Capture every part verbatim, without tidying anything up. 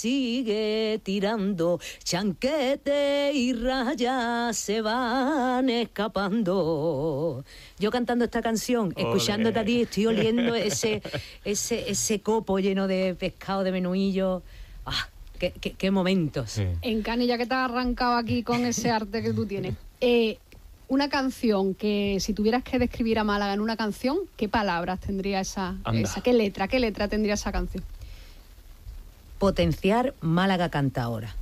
Sigue tirando, chanquete y rayas se van escapando. Yo cantando esta canción, Olé. escuchándote a ti, estoy oliendo ese, ese, ese copo lleno de pescado, de menuillo. ¡Ah! ¡Qué, qué, qué momentos! Sí. Encani, ya que te has arrancado aquí con ese arte que tú tienes, eh, una canción que si tuvieras que describir a Málaga en una canción, ¿qué palabras tendría esa, esa qué letra, qué letra tendría esa canción? Potenciar Málaga canta ahora.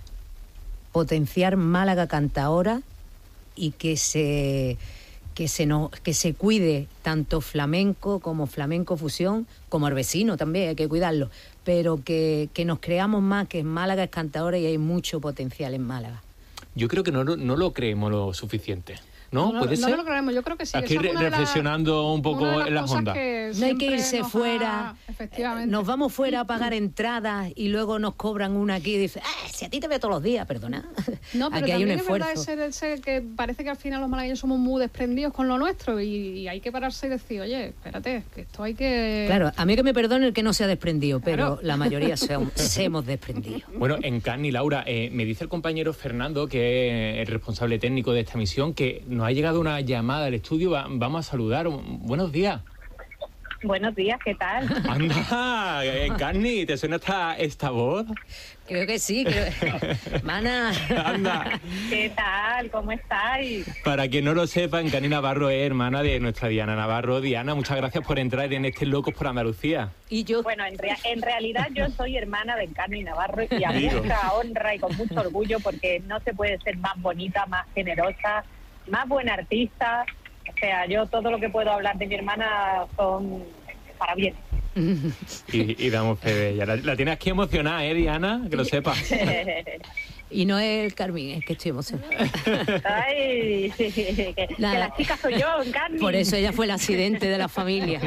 Potenciar Málaga canta ahora y que se, que se, no, que se cuide tanto flamenco como flamenco fusión, como el vecino también, hay que cuidarlo, pero que, que nos creamos más que Málaga es cantadora y hay mucho potencial en Málaga. Yo creo que no, no lo creemos lo suficiente. ¿No? No, ¿Puede no, ser? no lo creemos, yo creo que sí. Aquí Esa es una de reflexionando las, un poco una de las en las cosas ondas. que No hay que siempre irse nos fuera. ha- efectivamente. Nos vamos fuera a pagar entradas y luego nos cobran una aquí y dices, ah, si a ti te veo todos los días, perdona. No, pero Aquí hay un también es verdad esfuerzo. ese, ese que parece que al final los malagueños somos muy desprendidos con lo nuestro y, y hay que pararse y decir, oye, espérate, que esto hay que... Claro, a mí que me perdone el que no se ha desprendido, pero Claro. la mayoría se, se hemos desprendido. Bueno, en Carni, Laura, eh, me dice el compañero Fernando, que es el responsable técnico de esta misión, que nos ha llegado una llamada al estudio. Va- vamos a saludar. Buenos días. Buenos días, ¿qué tal? Anda, eh, Carni, ¿te suena esta, esta voz? Creo que sí, creo... Mana. Anda. ¿Qué tal? ¿Cómo estáis? Para quien no lo sepa, Carni Navarro es hermana de nuestra Diana Navarro. Diana, muchas gracias por entrar en este Locos por Andalucía. Y yo... Bueno, en, rea- en realidad yo soy hermana de Encarni Navarro y a Digo. mucha honra y con mucho orgullo porque no se puede ser más bonita, más generosa, más buena artista. O sea, yo todo lo que puedo hablar de mi hermana son para bien. Y, y damos fe de ella. La, la tienes aquí emocionada, ¿eh, Diana? Que lo sepas. Y no es el Carmín, es que estoy emocionada. Ay, que, que Nada. la chica soy yo, Encarni. Por eso ella fue el accidente de la familia.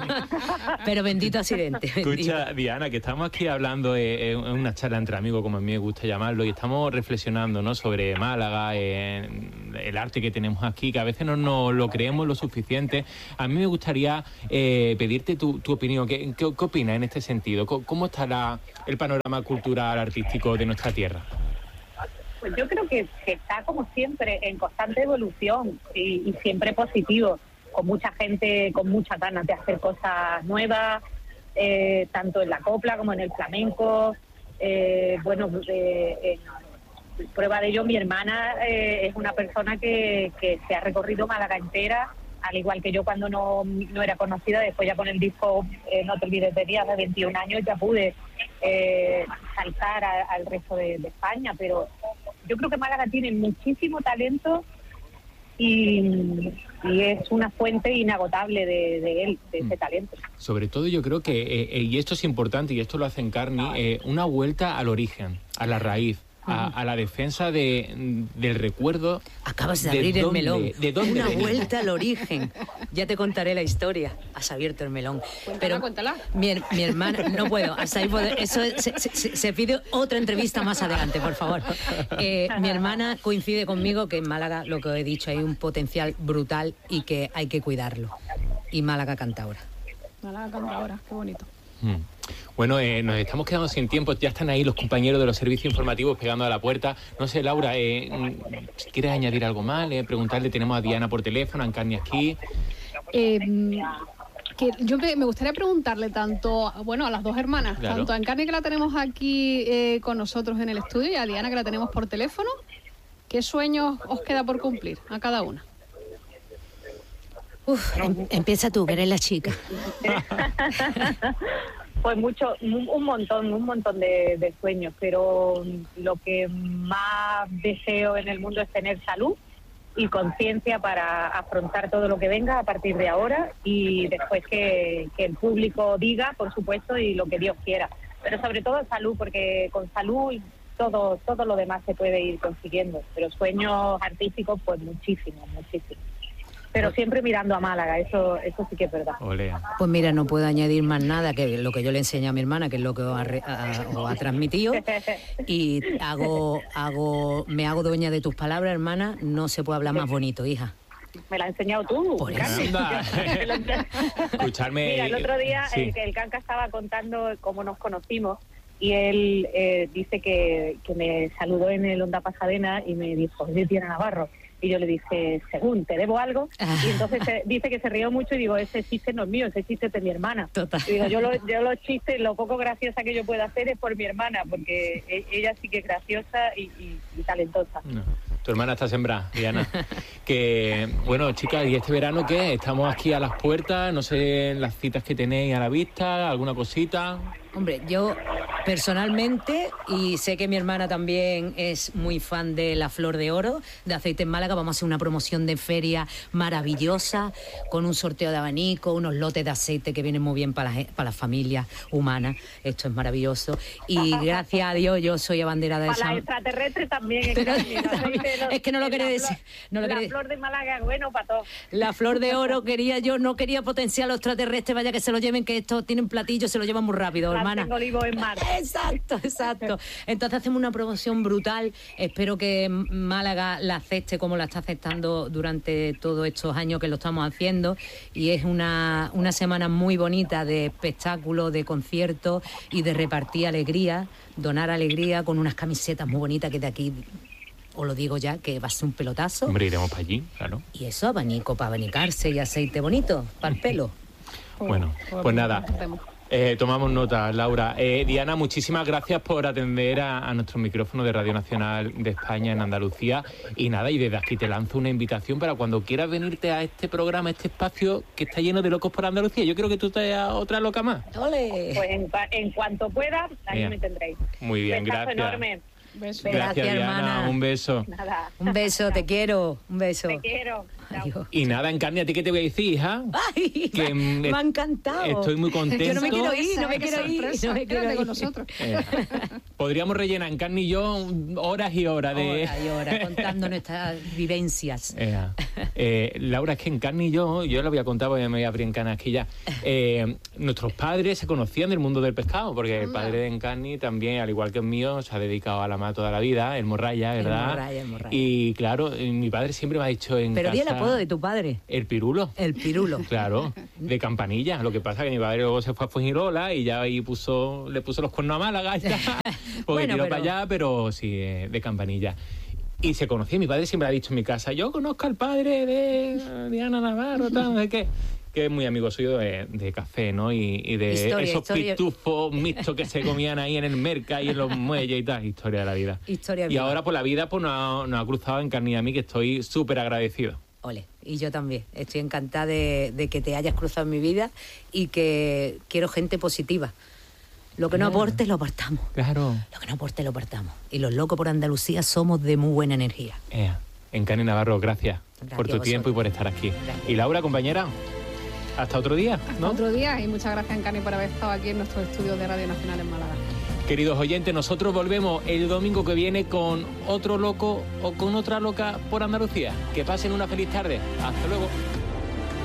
Pero bendito accidente. bendito. Escucha, Diana, que estamos aquí hablando eh, en una charla entre amigos, como a mí me gusta llamarlo, y estamos reflexionando, ¿no?, sobre Málaga, eh, el arte que tenemos aquí, que a veces no nos lo creemos lo suficiente. A mí me gustaría eh, pedirte tu, tu opinión. ¿Qué, qué, qué opinas en este sentido? ¿Cómo, cómo está la, el panorama cultural, artístico de nuestra tierra? Pues yo creo que, que está como siempre en constante evolución y, y siempre positivo, con mucha gente con muchas ganas de hacer cosas nuevas, eh, tanto en la copla como en el flamenco. Eh, bueno, eh, eh, prueba de ello, mi hermana eh, es una persona que, que se ha recorrido Málaga entera, al igual que yo cuando no, no era conocida. Después ya con el disco eh, No te olvides de días, de veintiún años, ya pude eh, saltar a- al resto de, de España, pero yo creo que Málaga tiene muchísimo talento y, y es una fuente inagotable de, de él, de ese talento. Sobre todo yo creo que, eh, eh, y esto es importante, y esto lo hace en Carni, eh, una vuelta al origen, a la raíz, a, a la defensa de, del recuerdo. Acabas de ¿De abrir el dónde? melón. ¿De dónde Una venimos? vuelta al origen. Ya te contaré la historia. Has abierto el melón. Cuéntala, cuéntala. Mi, her- mi hermana, no puedo. Hasta ahí puedo- eso es- se, se- se pide otra entrevista más adelante, por favor. Eh, mi hermana coincide conmigo que en Málaga, lo que he dicho, hay un potencial brutal y que hay que cuidarlo. Y Málaga canta ahora. Málaga canta ahora, qué bonito. Mm. Bueno, eh, nos estamos quedando sin tiempo. Ya están ahí los compañeros de los servicios informativos pegando a la puerta. No sé, Laura, eh, mm, si quieres añadir algo más, eh, preguntarle, tenemos a Diana por teléfono, a Encarni aquí. Eh, que yo me, me gustaría preguntarle tanto, bueno, a las dos hermanas, Claro. tanto a Encarni, que la tenemos aquí eh, con nosotros en el estudio, y a Diana, que la tenemos por teléfono, ¿qué sueños os queda por cumplir a cada una? Uf, em- empieza tú, que eres la chica. Pues mucho, un, un montón, un montón de, de sueños, pero lo que más deseo en el mundo es tener salud y conciencia para afrontar todo lo que venga a partir de ahora, y después que, que el público diga, por supuesto, y lo que Dios quiera. Pero sobre todo salud, porque con salud todo, todo lo demás se puede ir consiguiendo. Pero sueños artísticos, pues muchísimos, muchísimos. Pero siempre mirando a Málaga, eso, eso sí que es verdad. Ole. Pues mira, no puedo añadir más nada que lo que yo le enseño a mi hermana, que es lo que os ha, re- a- os ha transmitido. Y hago, hago, me hago dueña de tus palabras, hermana. No se puede hablar más bonito, hija. Me la has enseñado tú. Por Carmen. Anda. Escucharme. Mira, el otro día Sí. el, el Canca estaba contando cómo nos conocimos y él eh, dice que, que me saludó en el Onda Pasadena y me dijo, ¿es Diana Navarro? Y yo le dije, según, ¿te debo algo? Y entonces eh, dice que se rió mucho y digo, ese chiste no es mío, ese chiste es de mi hermana. Total. Y digo, yo, lo, yo los chistes, lo poco graciosa que yo pueda hacer es por mi hermana, porque e- ella sí que es graciosa y, y, y talentosa. No. Tu hermana está sembrada, Diana. Que, bueno, chicas, ¿y este verano qué? Estamos aquí a las puertas, no sé las citas que tenéis a la vista, alguna cosita. Hombre, yo personalmente, y sé que mi hermana también es muy fan de la Flor de Oro, de Aceite en Málaga, vamos a hacer una promoción de feria maravillosa, con un sorteo de abanico, unos lotes de aceite que vienen muy bien para las, para las familias humanas. Esto es maravilloso. Y gracias a Dios yo soy abanderada de Para esa... las extraterrestres también. Es, Pero- que, no, es que no lo quería decir. No lo la quería- Flor de Málaga es bueno para todos. La Flor de Oro quería yo, no quería potenciar a los extraterrestres, vaya que se lo lleven, que estos tienen platillos, se lo llevan muy rápido, hermana. Tengo olivo en mar. Exacto, exacto. Entonces hacemos una promoción brutal. Espero que Málaga la acepte como la está aceptando durante todos estos años que lo estamos haciendo. Y es una, una semana muy bonita de espectáculos, de conciertos y de repartir alegría, donar alegría con unas camisetas muy bonitas que de aquí... Os lo digo ya, que va a ser un pelotazo. Hombre, iremos para allí, claro. Y eso, abanico para abanicarse y aceite bonito para el pelo. Bueno, pues nada, eh, tomamos nota, Laura. Eh, Diana, muchísimas gracias por atender a, a nuestro micrófono de Radio Nacional de España en Andalucía. Y nada, y desde aquí te lanzo una invitación para cuando quieras venirte a este programa, a este espacio que está lleno de locos por Andalucía. Yo creo que tú te a otra loca más. ¡Ole! Pues en, cua- en cuanto pueda, ahí Bien. me tendréis. Muy bien, Besazo gracias. enorme. Beso. Gracias, Gracias, Diana. hermana. Un beso. Nada. Un beso, te quiero. Un beso. Te quiero. Chao. Adiós. Y nada, Encarni, ¿a ti qué te voy a decir, hija? Ay, Que, me, mm, me ha encantado. Estoy muy contento. Yo no me quiero ir, no me Qué quiero ir. sorpresa. No me quiero Quédate ir. con nosotros. Eh, podríamos rellenar, Encarni y yo, horas y horas de... Hora y hora, contando nuestras vivencias. Eh, eh, Laura, es que Encarni y yo, yo lo había contado porque me voy a abrir en canasquilla. Eh, nuestros padres se conocían del mundo del pescado, porque el padre de Encarni también, al igual que el mío, se ha dedicado a la mar toda la vida, el morraya, ¿verdad? El morralla, el morralla. Y claro, eh, mi padre siempre me ha dicho en Pero di el casa... apodo de tu padre, El pirulo. el pirulo. Claro, de Campanilla. Lo que pasa es que mi padre luego se fue a Fuengirola y ya ahí puso, le puso los cuernos a Málaga y tal. Porque Bueno, tiró pero- para allá, pero sí, eh, de Campanilla. Y se conocía, mi padre siempre ha dicho en mi casa, yo conozco al padre de Diana Navarro, tal, no sé qué. Que es muy amigo suyo de, de café, ¿no? Y, y de Historia, esos historia. pitufos mixtos que se comían ahí en el merca y en los muelles y tal. Historia de la vida. Historia Y viva. ahora, por la vida, pues nos ha, nos ha cruzado en carne y a mí, que estoy súper agradecido. Ole, y yo también. Estoy encantada de, de que te hayas cruzado en mi vida y que quiero gente positiva. Lo que no aporte, lo apartamos. Claro. Lo que no aporte, lo apartamos. Y los locos por Andalucía somos de muy buena energía. Eh, Encarni Navarro, gracias, Gracias por tu a tiempo y vosotros. por estar aquí. Gracias. Y Laura, compañera, hasta otro día, Hasta ¿no? otro día y muchas gracias, Encarni, por haber estado aquí en nuestros estudios de Radio Nacional en Málaga. Queridos oyentes, nosotros volvemos el domingo que viene con otro loco o con otra loca por Andalucía. Que pasen una feliz tarde. Hasta luego.